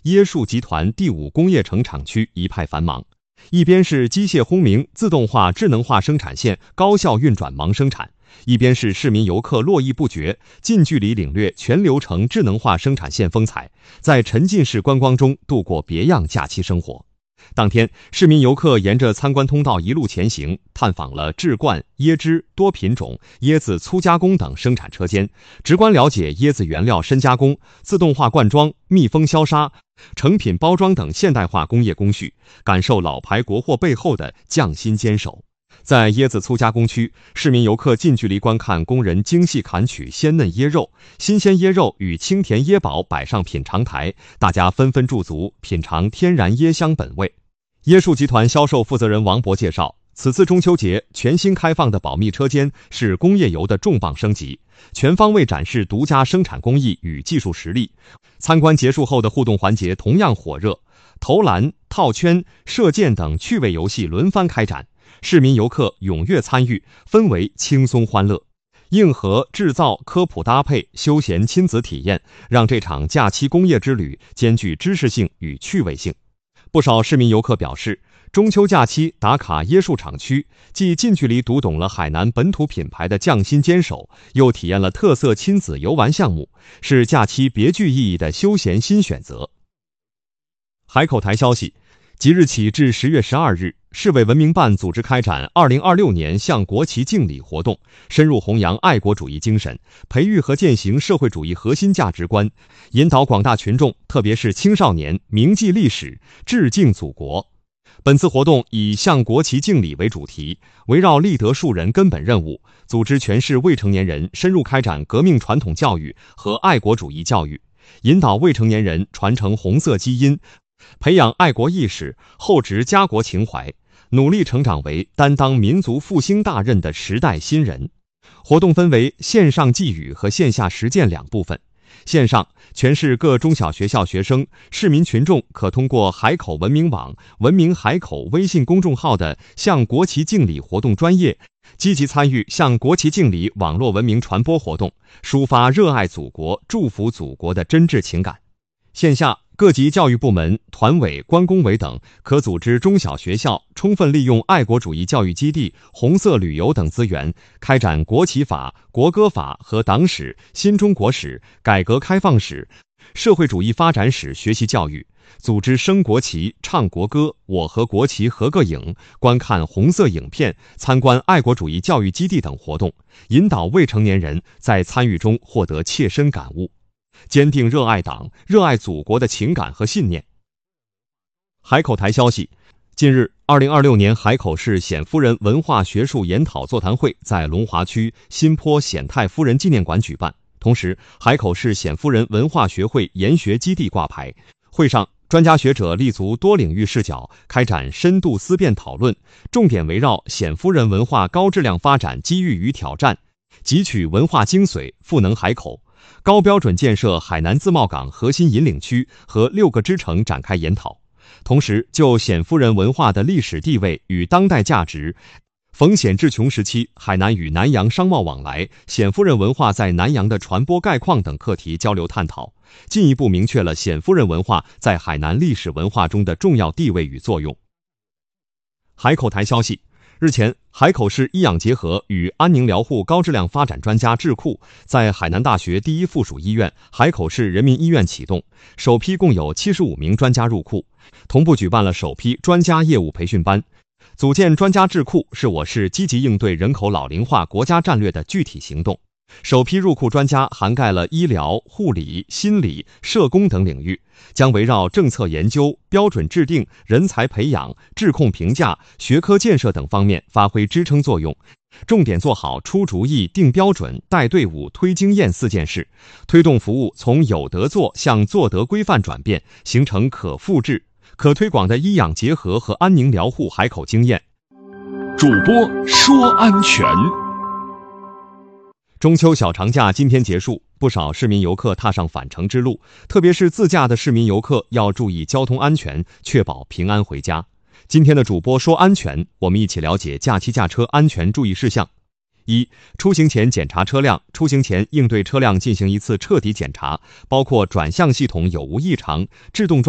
椰树集团第5工业城厂区一派繁忙，一边是机械轰鸣、自动化、智能化生产线高效运转忙生产，一边是市民游客络绎不绝，近距离领略全流程智能化生产线风采，在沉浸式观光中度过别样假期生活。当天，市民游客沿着参观通道一路前行，探访了制罐、椰汁、多品种、椰子粗加工等生产车间，直观了解椰子原料深加工、自动化灌装、密封消杀、成品包装等现代化工业工序，感受老牌国货背后的匠心坚守。在椰子粗加工区，市民游客近距离观看工人精细砍取鲜嫩椰肉，新鲜椰肉与清甜椰宝摆上品尝台，大家纷纷驻足品尝天然椰香本味。椰树集团销售负责人王博介绍，此次中秋节全新开放的保密车间是工业游的重磅升级，全方位展示独家生产工艺与技术实力。参观结束后的互动环节同样火热，投篮、套圈、射箭等趣味游戏轮番开展，市民游客踊跃参与，氛围轻松欢乐。硬核、制造、科普搭配、休闲亲子体验，让这场假期工业之旅兼具知识性与趣味性。不少市民游客表示，中秋假期打卡椰树厂区，既近距离读懂了海南本土品牌的匠心坚守，又体验了特色亲子游玩项目，是假期别具意义的休闲新选择。海口台消息，即日起至10月12日，市委文明办组织开展2026年向国旗敬礼活动，深入弘扬爱国主义精神，培育和践行社会主义核心价值观，引导广大群众，特别是青少年铭记历史，致敬祖国。本次活动以向国旗敬礼为主题，围绕立德树人根本任务，组织全市未成年人深入开展革命传统教育和爱国主义教育，引导未成年人传承红色基因，培养爱国意识，厚植家国情怀，努力成长为担当民族复兴大任的时代新人。活动分为线上寄语和线下实践2部分。线上，全市各中小学校学生、市民群众可通过海口文明网、文明海口微信公众号的向国旗敬礼活动专业，积极参与向国旗敬礼网络文明传播活动，抒发热爱祖国、祝福祖国的真挚情感。线下，各级教育部门、团委、关工委等可组织中小学校充分利用爱国主义教育基地、红色旅游等资源，开展国旗法、国歌法和党史、新中国史、改革开放史、社会主义发展史学习教育，组织升国旗、唱国歌、我和国旗合个影、观看红色影片、参观爱国主义教育基地等活动，引导未成年人在参与中获得切身感悟，坚定热爱党、热爱祖国的情感和信念。海口台消息，近日，2026年海口市冼夫人文化学术研讨座谈会在龙华区新坡冼太夫人纪念馆举办，同时海口市冼夫人文化学会研学基地挂牌。会上，专家学者立足多领域视角，开展深度思辨讨论，重点围绕冼夫人文化高质量发展机遇与挑战，汲取文化精髓，赋能海口，高标准建设海南自贸港核心引领区和6个支城展开研讨。同时，就冼夫人文化的历史地位与当代价值、冯冼治穷时期海南与南洋商贸往来、冼夫人文化在南洋的传播概况等课题交流探讨，进一步明确了冼夫人文化在海南历史文化中的重要地位与作用。海口台消息，日前，海口市医养结合与安宁疗护高质量发展专家智库在海南大学第1附属医院、海口市人民医院启动，首批共有75名专家入库，同步举办了首批专家业务培训班。组建专家智库是我市积极应对人口老龄化国家战略的具体行动。首批入库专家涵盖了医疗、护理、心理、社工等领域，将围绕政策研究、标准制定、人才培养、质控评价、学科建设等方面发挥支撑作用，重点做好出主意、定标准、带队伍、推经验4件事，推动服务从有得做向做得规范转变，形成可复制、可推广的医养结合和安宁疗护海口经验。 主播说安全。 中秋小长假今天结束，不少市民游客踏上返程之路，特别是自驾的市民游客要注意交通安全，确保平安回家。今天的主播说安全，我们一起了解假期驾车安全注意事项。1、出行前检查车辆，出行前应对车辆进行一次彻底检查，包括转向系统有无异常、制动